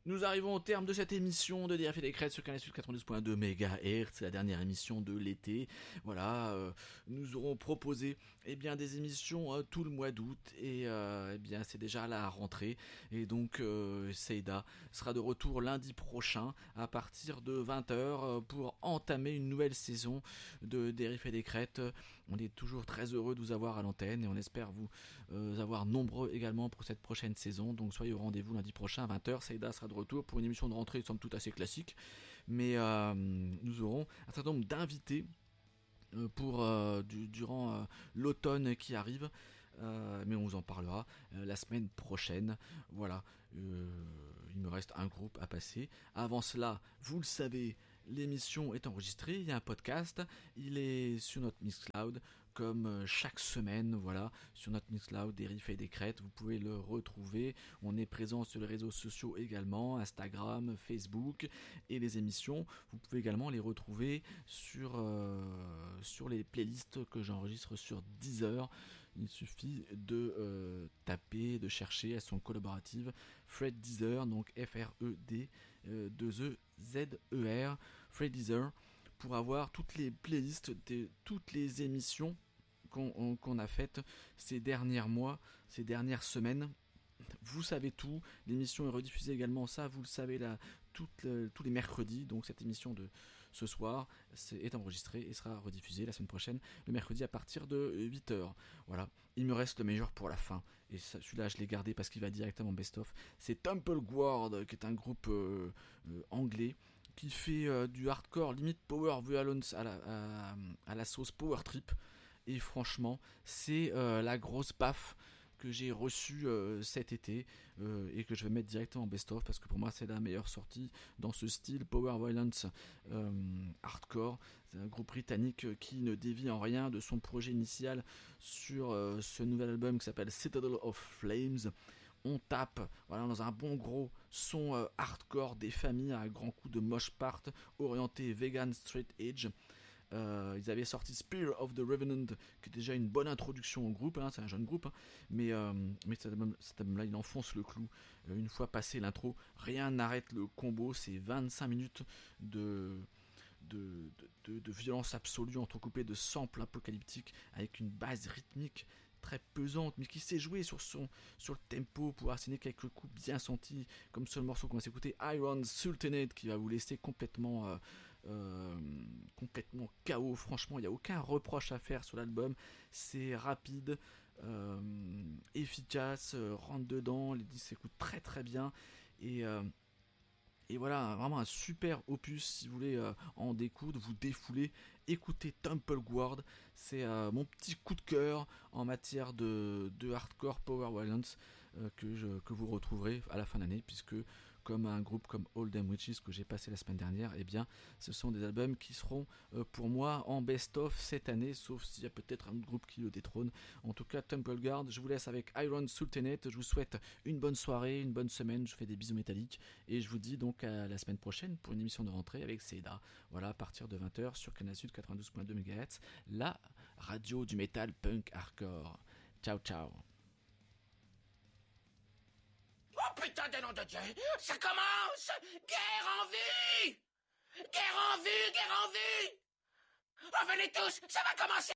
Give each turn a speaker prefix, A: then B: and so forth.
A: Nous arrivons au terme de cette émission de DRF et des Crêtes sur Canal Sud 92.2 MHz, c'est la dernière émission de l'été. Voilà, nous aurons proposé des émissions tout le mois d'août et c'est déjà la rentrée. Et donc Seida sera de retour lundi prochain à partir de 20h pour entamer une nouvelle saison de DRF et des Crêtes. On est toujours très heureux de vous avoir à l'antenne et on espère vous avoir nombreux également pour cette prochaine saison. Donc soyez au rendez-vous lundi prochain à 20h. Seida sera de retour pour une émission de rentrée somme toute assez classique, mais nous aurons un certain nombre d'invités pour durant l'automne qui arrive, mais on vous en parlera la semaine prochaine. Voilà, il me reste un groupe à passer. Avant cela, vous le savez, l'émission est enregistrée, il y a un podcast, il est sur notre Mixcloud, comme chaque semaine, voilà, sur notre Mixcloud, des riffs et des crêtes, vous pouvez le retrouver. On est présent sur les réseaux sociaux également, Instagram, Facebook, et les émissions, vous pouvez également les retrouver sur les playlists que j'enregistre sur Deezer. Il suffit de taper, de chercher à son collaborative Fred Deezer, donc F-R-E-D 2-E-Z-E-R, Fred Deezer, pour avoir toutes les playlists de toutes les émissions qu'on a faites ces derniers mois, ces dernières semaines. Vous savez tout, l'émission est rediffusée également, ça vous le savez là, tous les mercredis. Donc cette émission de ce soir est enregistrée et sera rediffusée la semaine prochaine, le mercredi à partir de 8h. Voilà, il me reste le meilleur pour la fin, et celui-là je l'ai gardé parce qu'il va directement en best-of. C'est Temple Guard, qui est un groupe anglais qui fait du hardcore limite power violence à la sauce power trip. Et franchement, c'est la grosse baffe que j'ai reçue cet été et que je vais mettre directement en best-of parce que pour moi c'est la meilleure sortie dans ce style power violence hardcore. C'est un groupe britannique qui ne dévie en rien de son projet initial sur ce nouvel album qui s'appelle Citadel of Flames. On tape dans un bon gros son hardcore des familles à un grand coup de mosh part orienté vegan straight edge. Ils avaient sorti Spear of the Revenant, qui est déjà une bonne introduction au groupe, c'est un jeune groupe, mais cet album-là il enfonce le clou. Une fois passé l'intro, rien n'arrête le combo. C'est 25 minutes de violence absolue entrecoupée de samples apocalyptiques avec une base rythmique très pesante, mais qui sait jouer sur le tempo pour asséner quelques coups bien sentis, comme ce morceau qu'on va s'écouter, Iron Sultanate, qui va vous laisser complètement KO. Franchement, il n'y a aucun reproche à faire sur l'album. C'est rapide, efficace, rentre dedans, les disques s'écoutent très très bien, et voilà, vraiment un super opus si vous voulez en découdre, vous défouler. Écoutez Temple Guard, c'est mon petit coup de cœur en matière de hardcore power violence que vous retrouverez à la fin d'année, puisque comme un groupe comme All Them Witches que j'ai passé la semaine dernière, ce sont des albums qui seront pour moi en best-of cette année, sauf s'il y a peut-être un autre groupe qui le détrône. En tout cas, Temple Guard, je vous laisse avec Iron Sultanate. Je vous souhaite une bonne soirée, une bonne semaine, je vous fais des bisous métalliques, et je vous dis donc à la semaine prochaine pour une émission de rentrée avec Seida. Voilà, à partir de 20h sur Canal Sud 92.2 MHz, la radio du métal punk hardcore. Ciao ciao.
B: Oh putain de nom de Dieu, ça commence! Guerre en vue! Guerre en vue! Guerre en vue! Oh venez tous, ça va commencer!